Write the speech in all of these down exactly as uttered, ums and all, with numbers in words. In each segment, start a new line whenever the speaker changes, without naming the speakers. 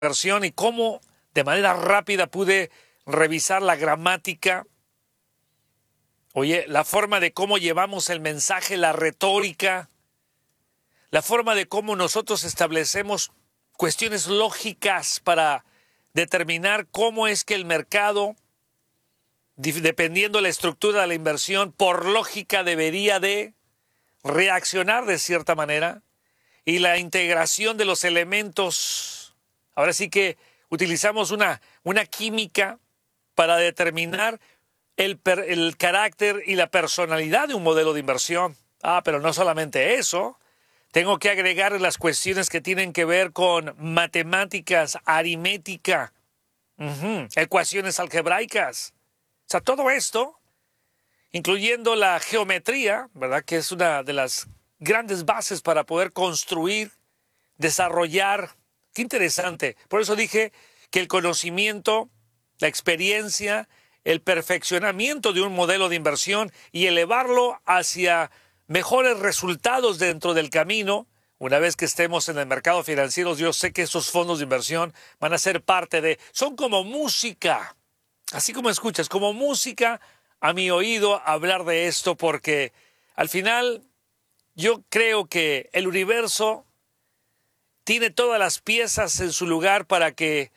versión y cómo de manera rápida pude revisar la gramática, oye, la forma de cómo llevamos el mensaje, la retórica, la forma de cómo nosotros establecemos cuestiones lógicas para determinar cómo es que el mercado, dependiendo de la estructura de la inversión, por lógica debería de reaccionar de cierta manera, y la integración de los elementos. Ahora sí que utilizamos una, una química para determinar el, per, el carácter y la personalidad de un modelo de inversión. Ah, pero no solamente eso. Tengo que agregar las cuestiones que tienen que ver con matemáticas, aritmética, uh-huh, ecuaciones algebraicas. O sea, todo esto, incluyendo la geometría, ¿verdad?, que es una de las grandes bases para poder construir, desarrollar. Qué interesante. Por eso dije que el conocimiento, la experiencia, el perfeccionamiento de un modelo de inversión y elevarlo hacia mejores resultados dentro del camino, una vez que estemos en el mercado financiero, yo sé que esos fondos de inversión van a ser parte de, son como música, así como escuchas, como música a mi oído hablar de esto, porque al final yo creo que el universo tiene todas las piezas en su lugar para que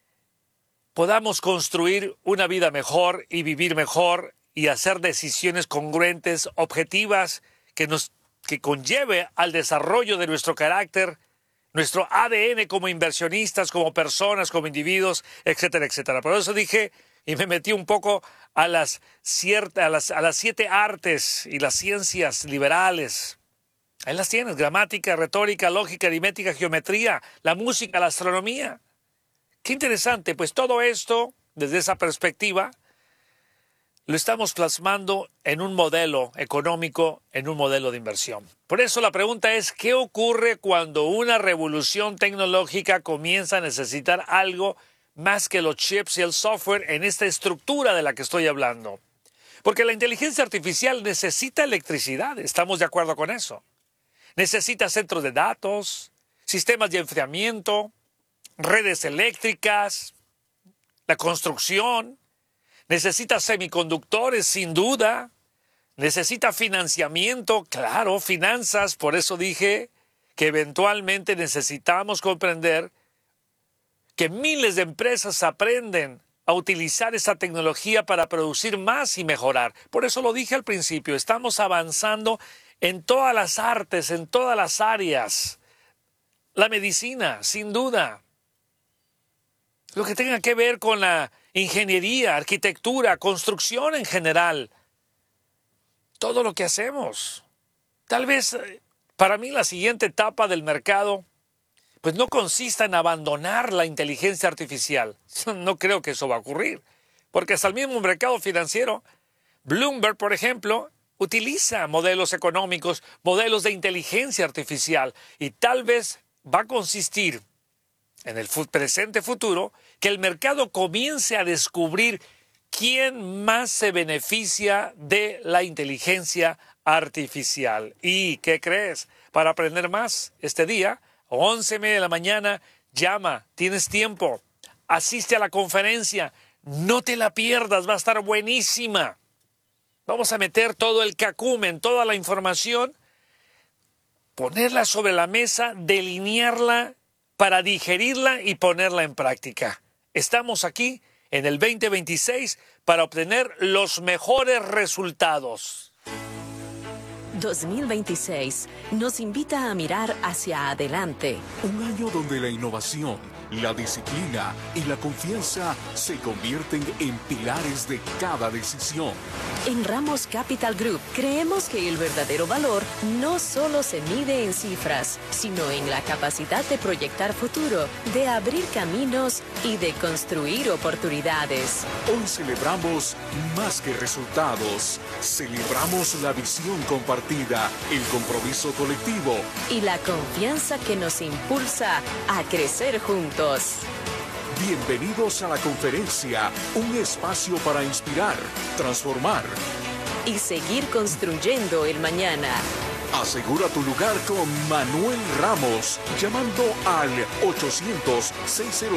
podamos construir una vida mejor y vivir mejor y hacer decisiones congruentes, objetivas, que nos que conlleve al desarrollo de nuestro carácter, nuestro A D N como inversionistas, como personas, como individuos, etcétera, etcétera. Por eso dije y me metí un poco a las, cierta, a las, a las siete artes y las ciencias liberales. Ahí las tienes: gramática, retórica, lógica, aritmética, geometría, la música, la astronomía. Qué interesante, pues todo esto, desde esa perspectiva, lo estamos plasmando en un modelo económico, en un modelo de inversión. Por eso la pregunta es, ¿qué ocurre cuando una revolución tecnológica comienza a necesitar algo más que los chips y el software en esta estructura de la que estoy hablando? Porque la inteligencia artificial necesita electricidad, ¿estamos de acuerdo con eso? Necesita centros de datos, sistemas de enfriamiento, redes eléctricas, la construcción. Necesita semiconductores, sin duda. Necesita financiamiento, claro, finanzas. Por eso dije que eventualmente necesitamos comprender que miles de empresas aprenden a utilizar esa tecnología para producir más y mejorar. Por eso lo dije al principio, estamos avanzando en todas las artes, en todas las áreas. La medicina, sin duda. Lo que tenga que ver con la ingeniería, arquitectura, construcción en general. Todo lo que hacemos. Tal vez para mí la siguiente etapa del mercado pues no consista en abandonar la inteligencia artificial. No creo que eso va a ocurrir. Porque hasta el mismo mercado financiero, Bloomberg, por ejemplo, utiliza modelos económicos, modelos de inteligencia artificial, y tal vez va a consistir en el presente futuro que el mercado comience a descubrir quién más se beneficia de la inteligencia artificial. ¿Y qué crees? Para aprender más este día, once y media de la mañana, llama, tienes tiempo, asiste a la conferencia, no te la pierdas, va a estar buenísima. Vamos a meter todo el cacumen, toda la información, ponerla sobre la mesa, delinearla para digerirla y ponerla en práctica. Estamos aquí en el veinte veintiséis para obtener los mejores resultados.
dos mil veintiséis nos invita a mirar hacia adelante.
Un año donde la innovación, la disciplina y la confianza se convierten en pilares de cada decisión.
En Ramos Capital Group creemos que el verdadero valor no solo se mide en cifras, sino en la capacidad de proyectar futuro, de abrir caminos y de construir oportunidades.
Hoy celebramos más que resultados. Celebramos la visión compartida, el compromiso colectivo
y la confianza que nos impulsa a crecer juntos.
Bienvenidos a la conferencia, un espacio para inspirar, transformar
y seguir construyendo el mañana.
Asegura tu lugar con Manuel Ramos, llamando al ochocientos, seiscientos